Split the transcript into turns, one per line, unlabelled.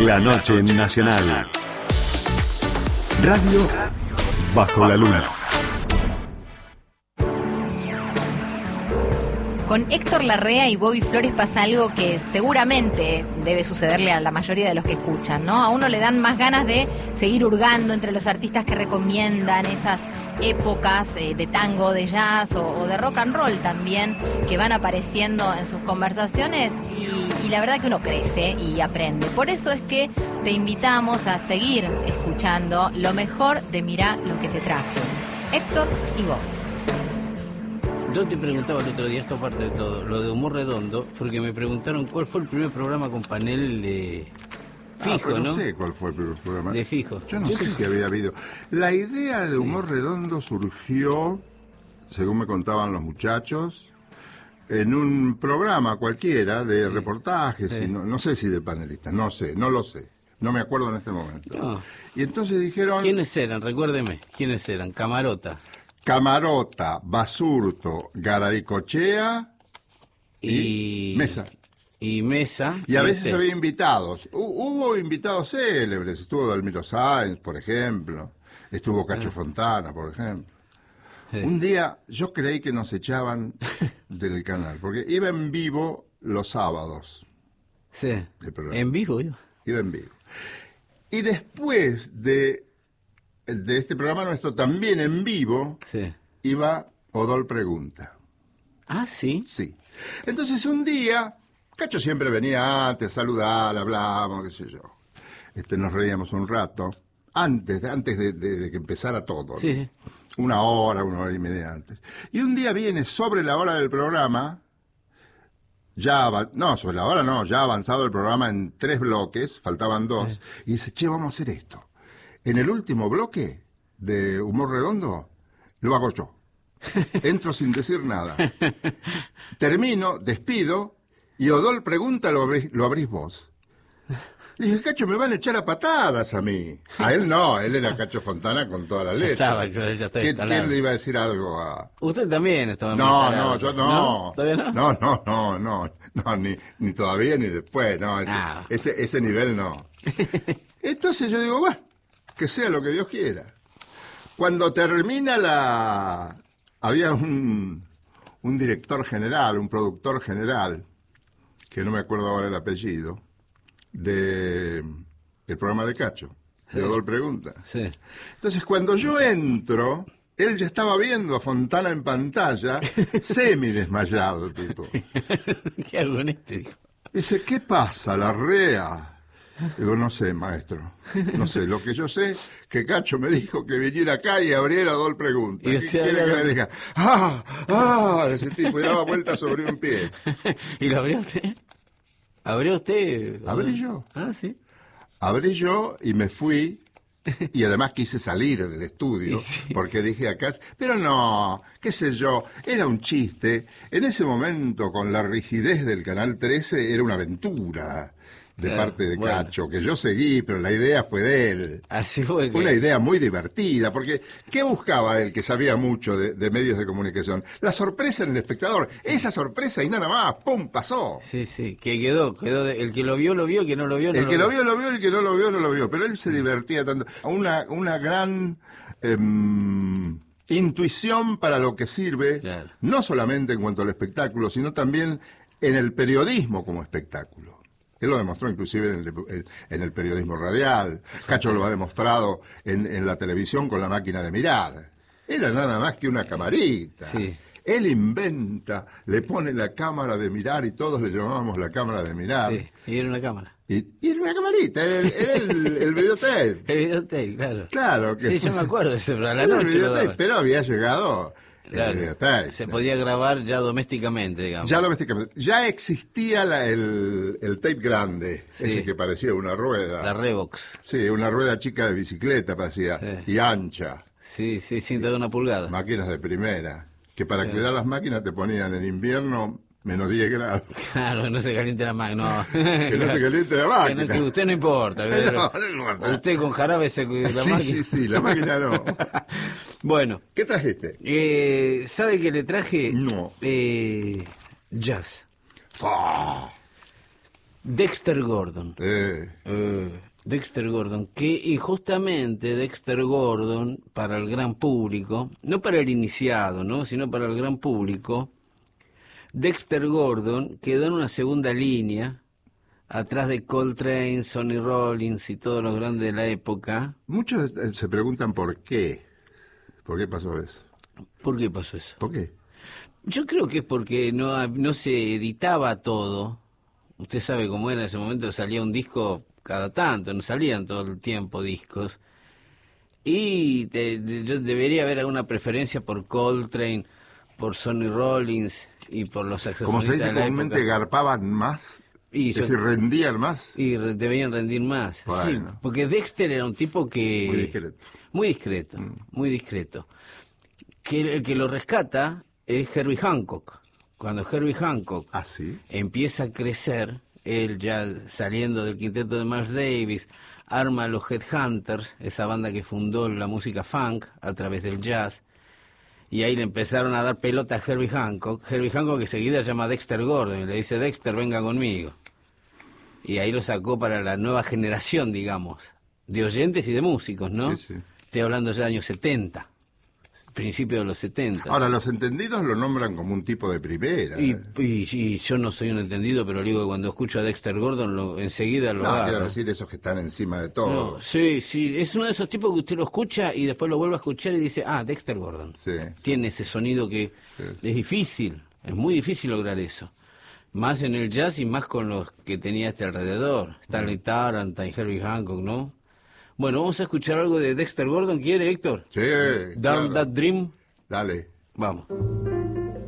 La noche nacional. Radio bajo la luna.
Con Héctor Larrea y Bobby Flores pasa algo que seguramente debe sucederle a la mayoría de los que escuchan, ¿no? A uno le dan más ganas de seguir hurgando entre los artistas que recomiendan, esas épocas de tango, de jazz o de rock and roll también, que van apareciendo en sus conversaciones y la verdad que uno crece y aprende. Por eso es que te invitamos a seguir escuchando lo mejor de Mirá lo que te traje. Héctor y Bobby.
Yo te preguntaba el otro día, esto aparte de todo, lo de Humor Redondo, porque me preguntaron cuál fue el primer programa con panel de fijo,
pero
¿no?
No sé cuál fue el primer programa.
De fijo.
Yo no sé si había habido. La idea de Humor Redondo surgió, según me contaban los muchachos, en un programa cualquiera de reportajes, y no sé si de panelistas, no lo sé. No me acuerdo en este momento.
No.
Y entonces dijeron...
¿Quiénes eran? Recuérdeme. ¿Quiénes eran? Camarota.
Camarota, Basurto, Garaycochea y Mesa.
Y Mesa.
Y a veces había invitados. Hubo invitados célebres. Estuvo Dalmiro Sáenz, por ejemplo. Estuvo Cacho Fontana, por ejemplo.
Sí.
Un día yo creí que nos echaban del canal, porque iba en vivo los sábados.
Sí.
programa.
¿En vivo, yo?
Iba en vivo. Y después de este programa nuestro, también en vivo,
Sí.
iba Odol Pregunta.
Ah, ¿sí?
Sí. Entonces un día, Cacho siempre venía antes, a saludar, hablábamos, qué sé yo. Nos reíamos un rato, antes de que empezara todo, ¿no?
Sí, sí.
Una hora y media antes. Y un día viene sobre la hora del programa, ya avanzado el programa en 3 bloques, faltaban 2, y dice, che, vamos a hacer esto. En el último bloque de Humor Redondo, lo hago yo. Entro sin decir nada. Termino, despido, y Odol Pregunta lo abrís vos. Le dije, Cacho, me van a echar a patadas a mí. A él no, él era Cacho Fontana con toda la letra.
Ya estaba
¿Quién le iba a decir algo a...?
Usted también estaba
No, yo no.
¿No? ¿Todavía no?
No, ni todavía ni después, no. Ese nivel no. Entonces yo digo, bueno, que sea lo que Dios quiera. Cuando termina había un director general, un productor general, que no me acuerdo ahora el apellido, del programa de Cacho, de Odol Pregunta.
Sí.
Entonces cuando yo entro, él ya estaba viendo a Fontana en pantalla, semi desmayado, tipo.
¿Qué hago en este? Dijo.
Dice, ¿qué pasa, Larrea? Digo, no sé, maestro. No sé. Lo que yo sé es que Cacho me dijo que viniera acá y abriera Odol Pregunta. ¿Qué quiere que le diga? Ese tipo, y daba vueltas sobre un pie.
¿Y lo abrió usted? ¿Abrió usted?
Abrí yo.
Ah, sí.
Abrí yo y me fui. Y además quise salir del estudio, porque dije acá, pero no, qué sé yo, era un chiste. En ese momento, con la rigidez del Canal 13, era una aventura de parte de Cacho, que yo seguí, pero la idea fue de él.
Así fue.
Una idea muy divertida, porque ¿qué buscaba él, que sabía mucho de medios de comunicación? La sorpresa en el espectador, esa sorpresa y nada más, ¡pum!, pasó.
Sí, que quedó el que lo vio, el que no lo vio, no
el que lo vio, lo vio, el que no lo vio, no lo vio, pero él se divertía tanto. Una gran intuición para lo que sirve, claro, no solamente en cuanto al espectáculo, sino también en el periodismo como espectáculo. Él lo demostró inclusive en el periodismo radial. Cacho lo ha demostrado en la televisión con la máquina de mirar. Era nada más que una camarita. Sí. Él inventa, le pone la cámara de mirar y todos le llamábamos la cámara de mirar.
Sí, y era una cámara.
Y era una camarita, era el videotape.
El videotape, claro.
Claro. Que
sí, yo me acuerdo de eso, pero a la noche.
El videotape, pero había llegado...
Claro, se podía grabar ya domésticamente, digamos.
Ya existía el tape grande, ese que parecía una rueda.
La Revox.
Sí, una rueda chica de bicicleta parecía, y ancha.
Sí, cinta de 1 pulgada.
Máquinas de primera, que para cuidar las máquinas te ponían en invierno menos 10 grados.
Claro, no se caliente la máquina.
Que no se caliente la máquina.
Que usted no importa.
No importa.
Usted con jarabe se cuida la máquina.
Sí, la máquina no.
Bueno.
¿Qué trajiste?
¿Sabe qué le traje?
No.
Jazz. Dexter Gordon. Dexter Gordon, y justamente Dexter Gordon, para el gran público, no para el iniciado, ¿no?, sino para el gran público, Dexter Gordon quedó en una segunda línea, atrás de Coltrane, Sonny Rollins y todos los grandes de la época.
Muchos se preguntan por qué. ¿Por qué pasó eso?
¿Por qué pasó eso?
¿Por qué?
Yo creo que es porque no se editaba todo. Usted sabe cómo era en ese momento, salía un disco cada tanto, no salían todo el tiempo discos. Y yo debería haber alguna preferencia por Coltrane, por Sonny Rollins y por los saxofonistas.
Como se dice
de la
comúnmente,
época.
garpaban más.
Y
Es decir, rendían más.
Y debían rendir más.
Bueno.
Sí, porque Dexter era un tipo que...
Muy discreto.
Muy discreto, muy discreto. Que el que lo rescata es Herbie Hancock. Cuando Herbie Hancock
¿Ah, sí?
empieza a crecer, él ya saliendo del quinteto de Miles Davis, arma a los Headhunters, esa banda que fundó la música funk a través del jazz, y ahí le empezaron a dar pelota a Herbie Hancock. Herbie Hancock enseguida llama a Dexter Gordon y le dice: Dexter, venga conmigo. Y ahí lo sacó para la nueva generación, digamos, de oyentes y de músicos, ¿no?
Sí, sí.
Estoy hablando ya de años 70, principio de los 70.
Ahora, los entendidos lo nombran como un tipo de primera.
Y yo no soy un entendido, pero digo que cuando escucho a Dexter Gordon, enseguida lo
No,
agarro.
quiero decir esos que están encima de todo.
No, sí, es uno de esos tipos que usted lo escucha y después lo vuelve a escuchar y dice: ah, Dexter Gordon.
Sí.
Tiene ese sonido que es difícil, es muy difícil lograr eso. Más en el jazz y más con los que tenía alrededor. Stanley Tarrant y Herbie Hancock, ¿no? Bueno, vamos a escuchar algo de Dexter Gordon. ¿Quiere, Héctor?
Sí,
Dark
claro.
That Dream.
Dale.
Vamos.